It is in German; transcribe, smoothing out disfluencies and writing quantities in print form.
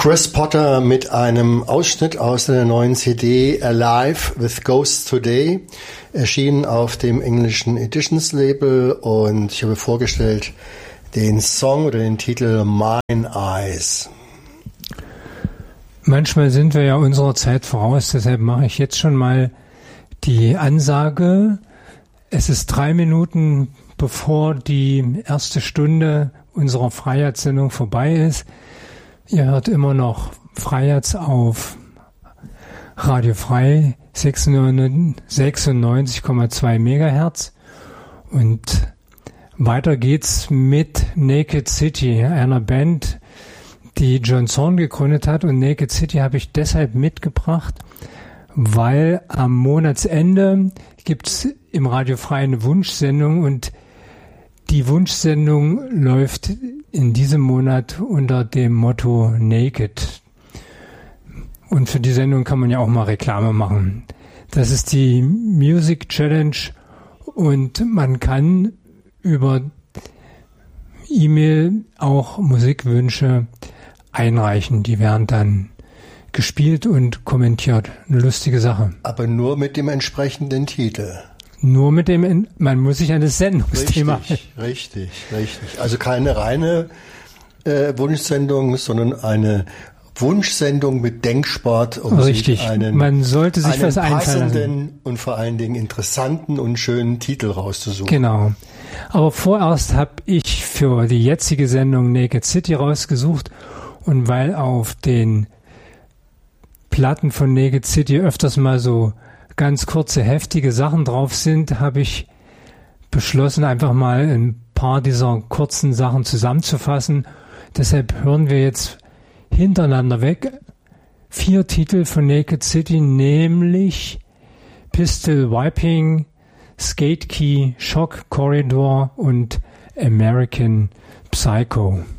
Chris Potter mit einem Ausschnitt aus der neuen CD Alive with Ghosts Today, erschienen auf dem englischen Editions Label, und ich habe vorgestellt den Song oder den Titel Mine Eyes. Manchmal sind wir ja unserer Zeit voraus, deshalb mache ich jetzt schon mal die Ansage. Es ist 3 Minuten, bevor die erste Stunde unserer Freiheitssendung vorbei ist. Ihr hört immer noch Freiheits auf Radio Frei 96,2 Megahertz. Und weiter geht's mit Naked City, einer Band, die John Zorn gegründet hat. Und Naked City habe ich deshalb mitgebracht, weil am Monatsende gibt's im Radio Frei eine Wunschsendung, und die Wunschsendung läuft in diesem Monat unter dem Motto Naked. Und für die Sendung kann man ja auch mal Reklame machen. Das ist die Music Challenge, und man kann über E-Mail auch Musikwünsche einreichen. Die werden dann gespielt und kommentiert. Eine lustige Sache. Aber nur mit dem entsprechenden Titel. Nur mit dem, man muss sich an das Sendungsthema. Richtig. Also keine reine Wunschsendung, sondern eine Wunschsendung mit Denksport, um richtig. Man sollte sich was einfallen passenden und vor allen Dingen interessanten und schönen Titel rauszusuchen. Genau. Aber vorerst habe ich für die jetzige Sendung Naked City rausgesucht, und weil auf den Platten von Naked City öfters mal so ganz kurze, heftige Sachen drauf sind, habe ich beschlossen, einfach mal ein paar dieser kurzen Sachen zusammenzufassen. Deshalb hören wir jetzt hintereinander weg 4 Titel von Naked City, nämlich Pistol Wiping, Skate Key, Shock Corridor und American Psycho.